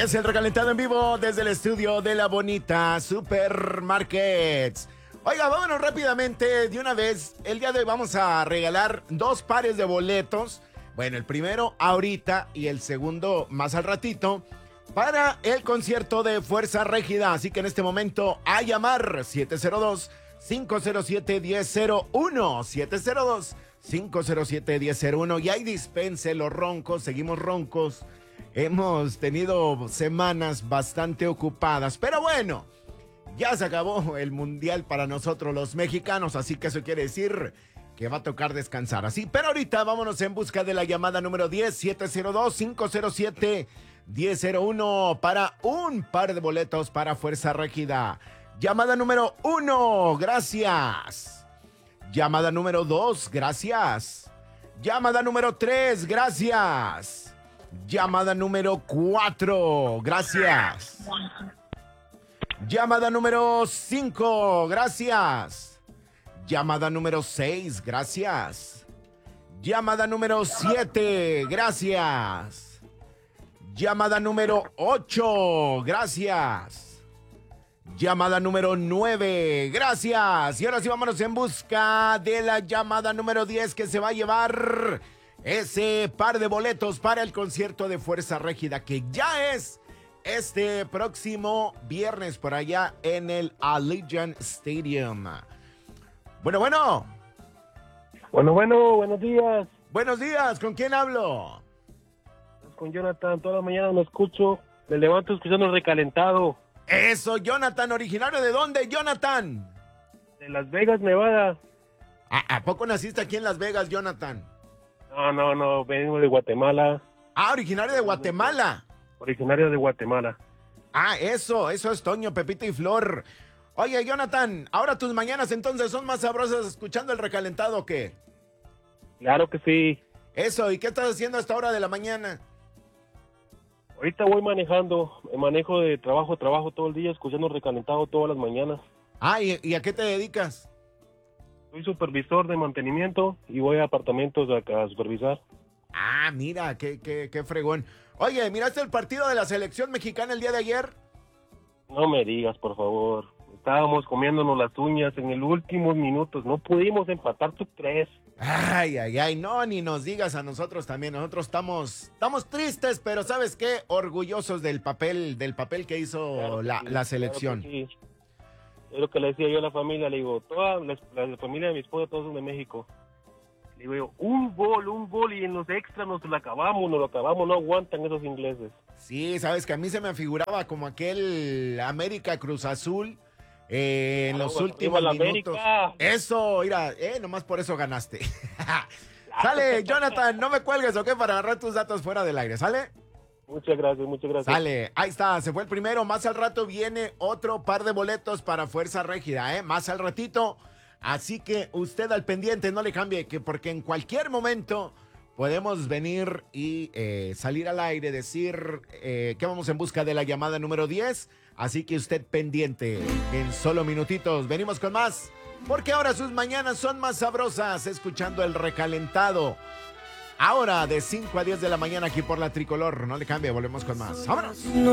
Es el recalentado en vivo desde el estudio de La Bonita Supermarkets. Oiga, vámonos rápidamente de una vez. El día de hoy vamos a regalar 2 pares de boletos. Bueno, el primero ahorita y el segundo más al ratito para el concierto de Fuerza Régida. Así que en este momento a llamar 702-507-1001. 702-507-1001. Y ahí dispense los roncos, seguimos roncos. Hemos tenido semanas bastante ocupadas, pero bueno, ya se acabó el mundial para nosotros los mexicanos, así que eso quiere decir que va a tocar descansar. Así, pero ahorita vámonos en busca de la llamada número 10, 702-507-1001 para un par de boletos para Fuerza Régida. Llamada número 1, gracias. Llamada número 2, gracias. Llamada número 3, gracias. Llamada número 4, gracias. Llamada número 5, gracias. Llamada número 6, gracias. Llamada número 7, gracias. Llamada número 8, gracias. Llamada número 9, gracias. Y ahora sí vámonos en busca de la llamada número 10 que se va a llevar ese par de boletos para el concierto de Fuerza Régida, que ya es este próximo viernes por allá en el Allegiant Stadium. Bueno, buenos días. Buenos días, ¿con quién hablo? Con Jonathan, toda la mañana lo escucho, me levanto escuchando el recalentado. Eso, Jonathan, ¿originario de dónde, Jonathan? De Las Vegas, Nevada. ¿A poco naciste aquí en Las Vegas, Jonathan? No, vengo de Guatemala. Originario de Guatemala. Originario de Guatemala. Eso es Toño, Pepito y Flor. Oye, Jonathan, ¿ahora tus mañanas entonces son más sabrosas escuchando el recalentado o qué? Claro que sí. Eso, ¿y qué estás haciendo a esta hora de la mañana? Ahorita voy manejando, manejo de trabajo todo el día, escuchando el recalentado todas las mañanas. ¿Y a qué te dedicas? Soy supervisor de mantenimiento y voy a apartamentos a supervisar. Mira, qué fregón. Oye, ¿miraste el partido de la selección mexicana el día de ayer? No me digas, por favor. Estábamos comiéndonos las uñas en el últimos minutos. No pudimos empatar, ¿tú crees? No, ni nos digas a nosotros también. Nosotros estamos tristes, pero ¿sabes qué? Orgullosos del papel que hizo la selección. Claro que sí. Es lo que le decía yo a la familia, le digo, toda la familia de mi esposa, todos son de México. Le digo, un gol, y en los extras nos lo acabamos, no aguantan esos ingleses. Sí, sabes que a mí se me figuraba como aquel América Cruz Azul en los últimos minutos. América. Eso, mira, nomás por eso ganaste. Sale, Jonathan, no me cuelgues, ¿ok? Para agarrar tus datos fuera del aire, ¿sale? Muchas gracias. Sale, ahí está, se fue el primero. Más al rato viene otro par de boletos para Fuerza Régida, más al ratito. Así que usted al pendiente, no le cambie, porque en cualquier momento podemos venir y salir al aire, decir que vamos en busca de la llamada número 10. Así que usted pendiente, en solo minutitos venimos con más, porque ahora sus mañanas son más sabrosas escuchando el recalentado. Ahora de 5 a 10 de la mañana aquí por la Tricolor. No le cambie, volvemos con más. ¡Vámonos!